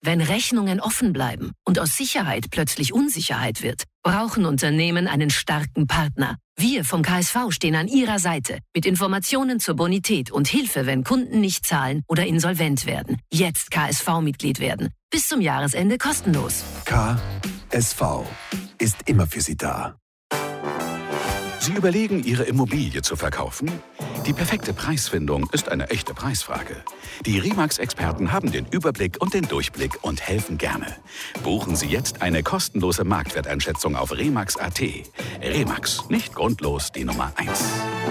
Wenn Rechnungen offen bleiben und aus Sicherheit plötzlich Unsicherheit wird, brauchen Unternehmen einen starken Partner. Wir vom KSV stehen an Ihrer Seite mit Informationen zur Bonität und Hilfe, wenn Kunden nicht zahlen oder insolvent werden. Jetzt KSV-Mitglied werden. Bis zum Jahresende kostenlos. KSV ist immer für Sie da. Sie überlegen, Ihre Immobilie zu verkaufen? Die perfekte Preisfindung ist eine echte Preisfrage. Die RE/MAX-Experten haben den Überblick und den Durchblick und helfen gerne. Buchen Sie jetzt eine kostenlose Marktwerteinschätzung auf remax.at. RE/MAX, nicht grundlos die Nummer 1.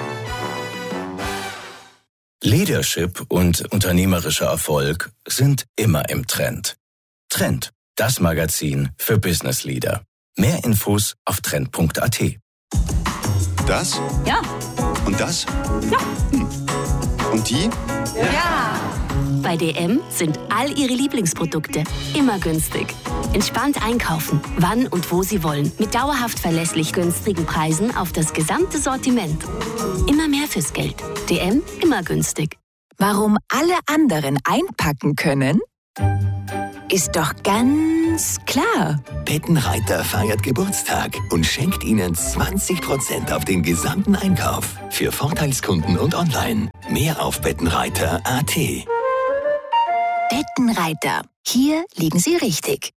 Leadership und unternehmerischer Erfolg sind immer im Trend. Trend, das Magazin für Business Leader. Mehr Infos auf trend.at. Das? Ja. Und das? Ja. Und die? Ja. Bei DM sind all Ihre Lieblingsprodukte immer günstig. Entspannt einkaufen, wann und wo Sie wollen. Mit dauerhaft verlässlich günstigen Preisen auf das gesamte Sortiment. Immer mehr fürs Geld. DM, immer günstig. Warum alle anderen einpacken können? Ist doch ganz klar. Bettenreiter feiert Geburtstag und schenkt Ihnen 20% auf den gesamten Einkauf. Für Vorteilskunden und online. Mehr auf bettenreiter.at. Bettenreiter. Hier liegen Sie richtig.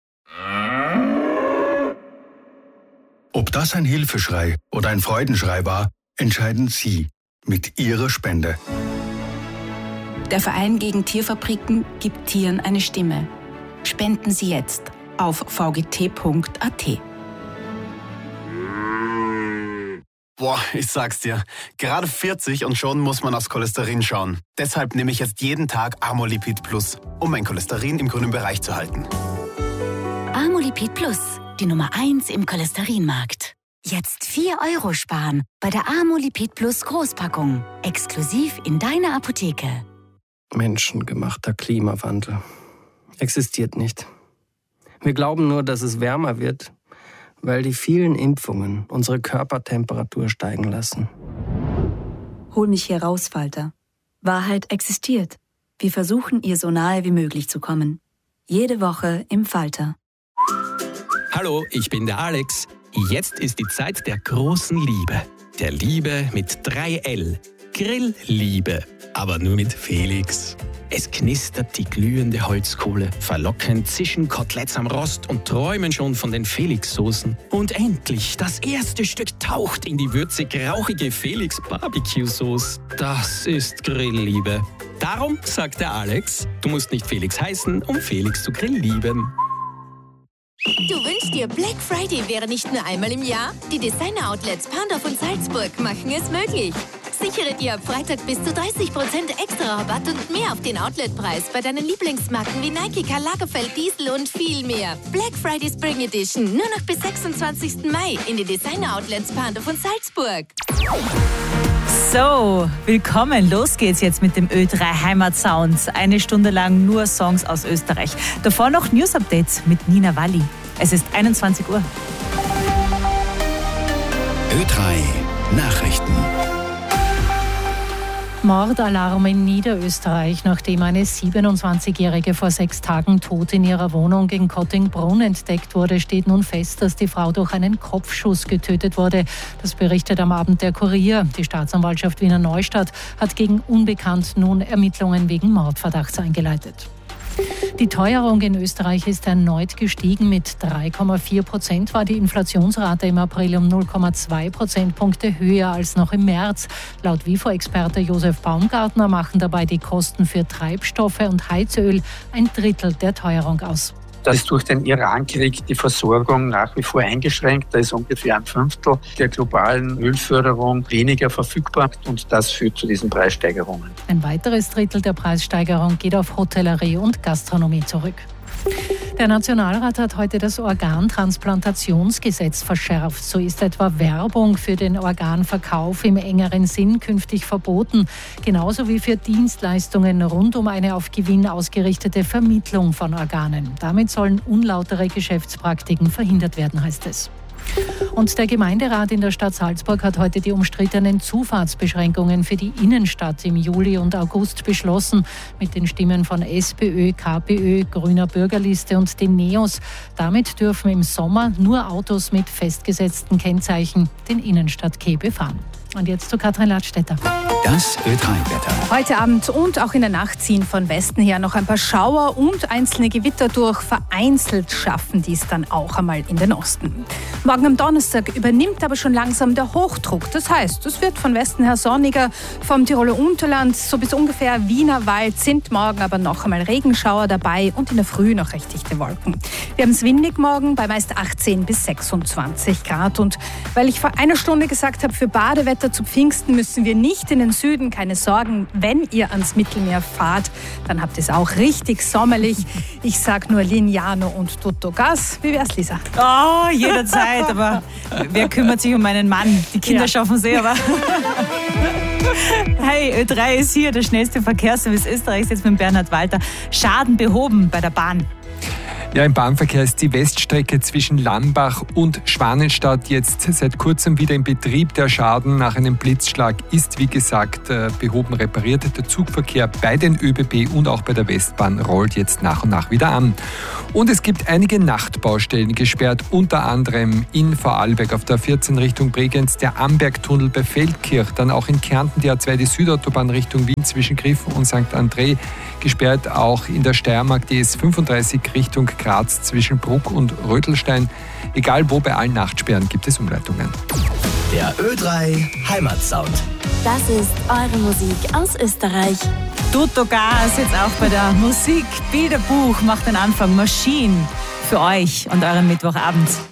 Ob das ein Hilfeschrei oder ein Freudenschrei war, entscheiden Sie mit Ihrer Spende. Der Verein gegen Tierfabriken gibt Tieren eine Stimme. Spenden Sie jetzt auf vgt.at. Boah, ich sag's dir. Gerade 40 und schon muss man aufs Cholesterin schauen. Deshalb nehme ich jetzt jeden Tag Amolipid Plus, um mein Cholesterin im grünen Bereich zu halten. Amolipid Plus, die Nummer 1 im Cholesterinmarkt. Jetzt 4 € sparen bei der Amolipid Plus Großpackung. Exklusiv in deiner Apotheke. Menschengemachter Klimawandel existiert nicht. Wir glauben nur, dass es wärmer wird, weil die vielen Impfungen unsere Körpertemperatur steigen lassen. Hol mich hier raus, Falter. Wahrheit existiert. Wir versuchen, ihr so nahe wie möglich zu kommen. Jede Woche im Falter. Hallo, ich bin der Alex. Jetzt ist die Zeit der großen Liebe. Der Liebe mit 3L. Grillliebe. Aber nur mit Felix. Es knistert die glühende Holzkohle, verlockend zischen Koteletts am Rost und träumen schon von den Felix-Soßen. Und endlich, das erste Stück taucht in die würzig-rauchige Felix-Barbecue-Sauce. Das ist Grillliebe. Darum sagt der Alex, du musst nicht Felix heißen, um Felix zu grilllieben. Du wünschst dir, Black Friday wäre nicht nur einmal im Jahr? Die Designer-Outlets Pandorf und Salzburg machen es möglich. Sichere dir ab Freitag bis zu 30% extra Rabatt und mehr auf den Outletpreis bei deinen Lieblingsmarken wie Nike, Karl Lagerfeld, Diesel und viel mehr. Black Friday Spring Edition nur noch bis 26. Mai in den Designer-Outlets Pandorf und Salzburg. So, willkommen. Los geht's jetzt mit dem Ö3 Heimatsound. 1 Stunde lang nur Songs aus Österreich. Davor noch News-Updates mit Nina Walli. Es ist 21 Uhr. Ö3 Nachrichten. Mordalarm in Niederösterreich, nachdem eine 27-Jährige vor 6 Tagen tot in ihrer Wohnung in Kottingbrunn entdeckt wurde, steht nun fest, dass die Frau durch einen Kopfschuss getötet wurde. Das berichtet am Abend der Kurier. Die Staatsanwaltschaft Wiener Neustadt hat gegen Unbekannt nun Ermittlungen wegen Mordverdachts eingeleitet. Die Teuerung in Österreich ist erneut gestiegen. Mit 3,4% war die Inflationsrate im April um 0,2 Prozentpunkte höher als noch im März. Laut WIFO-Experte Josef Baumgartner machen dabei die Kosten für Treibstoffe und Heizöl 1/3 der Teuerung aus. Das ist durch den Irankrieg die Versorgung nach wie vor eingeschränkt. Da ist ungefähr 1/5 der globalen Ölförderung weniger verfügbar und das führt zu diesen Preissteigerungen. Ein weiteres Drittel der Preissteigerung geht auf Hotellerie und Gastronomie zurück. Der Nationalrat hat heute das Organtransplantationsgesetz verschärft. So ist etwa Werbung für den Organverkauf im engeren Sinn künftig verboten, genauso wie für Dienstleistungen rund um eine auf Gewinn ausgerichtete Vermittlung von Organen. Damit sollen unlautere Geschäftspraktiken verhindert werden, heißt es. Und der Gemeinderat in der Stadt Salzburg hat heute die umstrittenen Zufahrtsbeschränkungen für die Innenstadt im Juli und August beschlossen. Mit den Stimmen von SPÖ, KPÖ, Grüner Bürgerliste und den NEOS. Damit dürfen im Sommer nur Autos mit festgesetzten Kennzeichen den Innenstadtquai befahren. Und jetzt zu Katrin Ladstätter. Das Ö3-Wetter. Heute Abend und auch in der Nacht ziehen von Westen her noch ein paar Schauer und einzelne Gewitter durch. Vereinzelt schaffen dies dann auch einmal in den Osten. Morgen am Donnerstag übernimmt aber schon langsam der Hochdruck. Das heißt, es wird von Westen her sonniger. Vom Tiroler Unterland so bis ungefähr Wienerwald sind morgen aber noch einmal Regenschauer dabei und in der Früh noch recht dichte Wolken. Wir haben es windig morgen bei meist 18 bis 26 Grad. Und weil ich vor einer Stunde gesagt habe, für Badewetter zu Pfingsten müssen wir nicht in den Süden. Keine Sorgen, wenn ihr ans Mittelmeer fahrt, dann habt ihr es auch richtig sommerlich. Ich sag nur Lignano und Tutto Gas. Wie wär's, Lisa? Oh, jederzeit. Aber wer kümmert sich um meinen Mann? Die Kinder schaffen es aber. Hey, Ö3 ist hier, der schnellste Verkehrsservice Österreichs, jetzt mit Bernhard Walter. Schaden behoben bei der Bahn. Ja, im Bahnverkehr ist die Weststrecke zwischen Lambach und Schwanenstadt jetzt seit kurzem wieder in Betrieb. Der Schaden nach einem Blitzschlag ist, wie gesagt, behoben, repariert. Der Zugverkehr bei den ÖBB und auch bei der Westbahn rollt jetzt nach und nach wieder an. Und es gibt einige Nachtbaustellen gesperrt, unter anderem in Vorarlberg auf der 14 Richtung Bregenz, der Ambergtunnel bei Feldkirch, dann auch in Kärnten die A2, die Südautobahn Richtung Wien zwischen Griffen und St. André gesperrt, auch in der Steiermark die S35 Richtung Graz zwischen Bruck und Rödelstein. Egal wo, bei allen Nachtsperren gibt es Umleitungen. Der Ö3 Heimatsound. Das ist eure Musik aus Österreich. Tutto Gas jetzt auch bei der Musik. Bilderbuch macht den Anfang. Maschine für euch und euren Mittwochabend.